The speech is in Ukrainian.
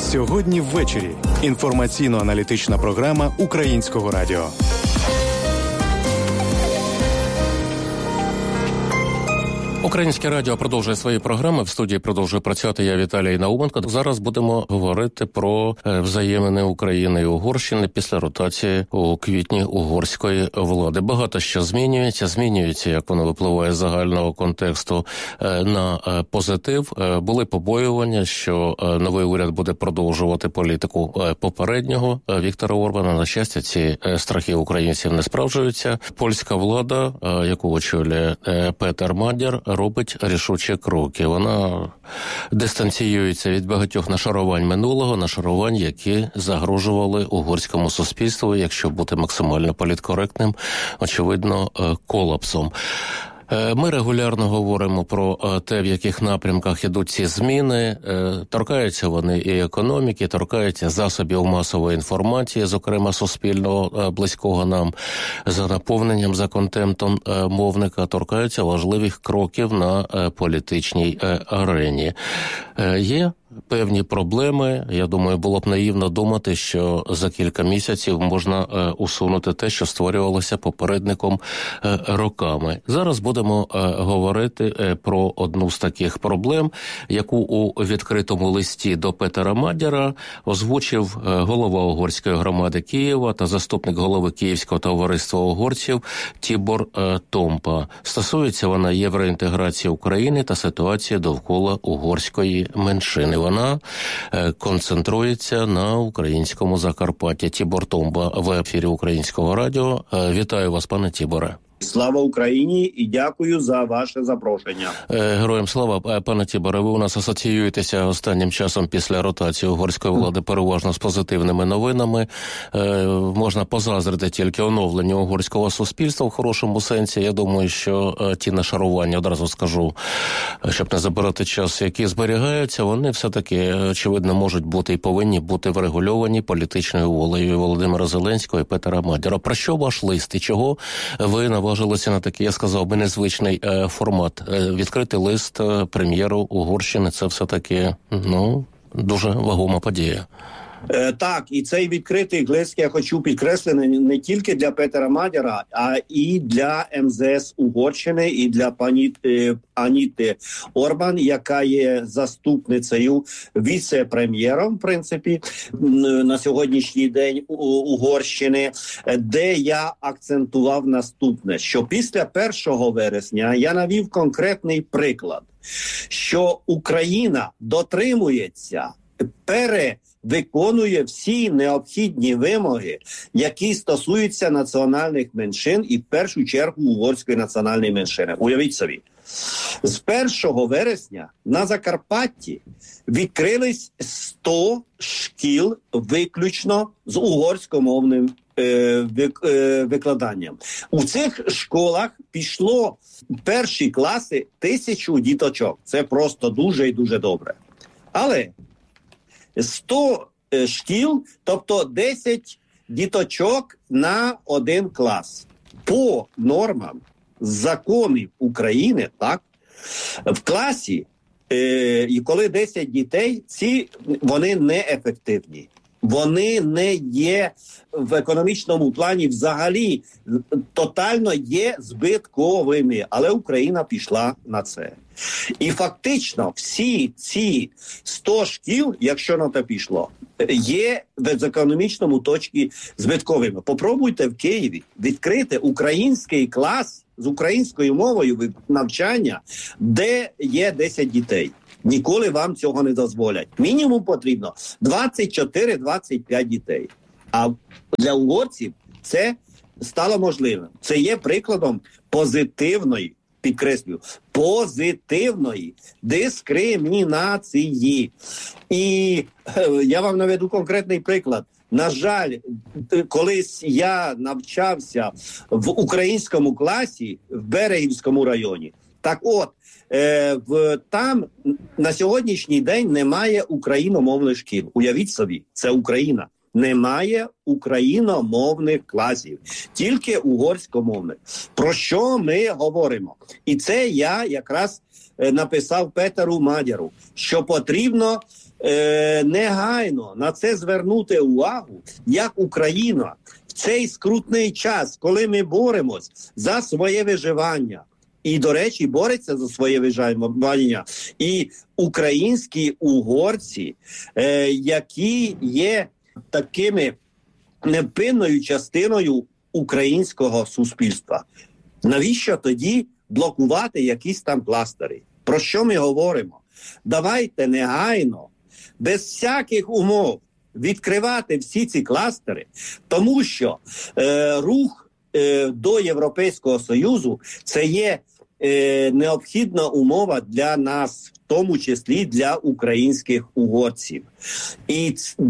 Сьогодні ввечері. Інформаційно-аналітична програма Українського радіо. Українське радіо продовжує свої програми. В студії продовжує працювати я, Віталій Науменко. Зараз будемо говорити про взаємини України і Угорщини після ротації у квітні угорської влади. Багато що змінюється, як воно випливає з загального контексту, на позитив. Були побоювання, що новий уряд буде продовжувати політику попереднього Віктора Орбана. На щастя, ці страхи українців не справджуються. Польська влада, яку очолює Петер Мадяр, робить рішучі кроки. Вона дистанціюється від багатьох нашарувань минулого, нашарувань, які загрожували угорському суспільству, якщо бути максимально політкоректним, очевидно, колапсом. Ми регулярно говоримо про те, в яких напрямках ідуть ці зміни. Торкаються вони і економіки, торкаються засобів масової інформації, зокрема суспільного, близького нам за наповненням, за контентом мовника, торкаються важливих кроків на політичній арені. Є певні проблеми. Я думаю, було б наївно думати, що за кілька місяців можна усунути те, що створювалося попередником роками. Зараз будемо говорити про одну з таких проблем, яку у відкритому листі до Петера Мадяра озвучив голова угорської громади Києва та заступник голови Київського товариства угорців Тібор Томпа. Стосується вона євроінтеграції України та ситуації довкола угорської меншини. Вона концентрується на українському Закарпатті. Тібор Томпа в ефірі Українського радіо. Вітаю вас, пане Тіборе. Слава Україні і дякую за ваше запрошення. Героям слава. Пане Тіборе, ви у нас асоціюєтеся останнім часом після ротації угорської влади переважно з позитивними новинами. Можна позаздрити тільки оновленню угорського суспільства в хорошому сенсі. Я думаю, що ті нашарування, одразу скажу, щоб не забирати час, які зберігаються, вони все-таки, очевидно, можуть бути і повинні бути врегульовані політичною волею Володимира Зеленського і Петера Мадяра. Про що ваш лист і чого ви наважилися на такий, я сказав би, незвичний формат? Відкритий лист прем'єру Угорщини – це все-таки, дуже вагома подія. Так, і цей відкритий лист я хочу підкреслити не тільки для Петера Мадяра, а і для МЗС Угорщини, і для пані Аніти Орбан, яка є заступницею віце-прем'єром, в принципі, на сьогоднішній день Угорщини, де я акцентував наступне, що після 1 вересня я навів конкретний приклад, що Україна дотримується, виконує всі необхідні вимоги, які стосуються національних меншин і в першу чергу угорської національної меншини. Уявіть собі, з 1 вересня на Закарпатті відкрились 100 шкіл виключно з угорськомовним викладанням. У цих школах пішло перші класи 1000 діточок. Це просто дуже і дуже добре. Але 100 шкіл, тобто 10 діточок на один клас. По нормам законів України, так, в класі, і коли 10 дітей, вони неефективні. Вони не є в економічному плані взагалі, тотально є збитковими, але Україна пішла на це. І фактично всі ці 100 шкіл, якщо на те пішло, є в економічному точці збитковими. Попробуйте в Києві відкрити український клас з українською мовою навчання, де є 10 дітей. Ніколи вам цього не дозволять. Мінімум потрібно 24-25 дітей. А для угорців це стало можливим. Це є прикладом позитивної, підкреслюю, позитивної дискримінації. І я вам наведу конкретний приклад. На жаль, колись я навчався в українському класі в Берегівському районі. Так от, там на сьогоднішній день немає україномовних шкіл. Уявіть собі, це Україна. Немає україномовних класів, тільки угорськомовних. Про що ми говоримо? І це я якраз написав Петеру Мадяру, що потрібно негайно на це звернути увагу, як Україна в цей скрутний час, коли ми боремось за своє виживання. І, до речі, бореться за своє виживання і українські угорці, які є такими невпинною частиною українського суспільства. Навіщо тоді блокувати якісь там кластери? Про що ми говоримо? Давайте негайно, без всяких умов, відкривати всі ці кластери, тому що рух до Європейського Союзу – це є необхідна умова для нас, в тому числі для українських угорців. І